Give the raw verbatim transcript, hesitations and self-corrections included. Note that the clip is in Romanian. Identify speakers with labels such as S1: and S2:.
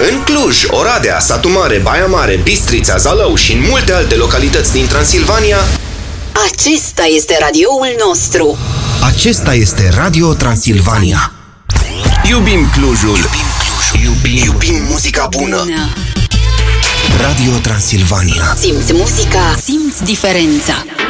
S1: În Cluj, Oradea, Satu Mare, Baia Mare, Bistrița, Zalău și în multe alte localități din Transilvania,
S2: acesta este radioul nostru.
S3: Acesta este Radio Transilvania.
S1: Iubim Clujul. Iubim Clujul. Iubim, iubim muzica bună.
S3: Radio Transilvania.
S2: Simți muzica, simți diferența.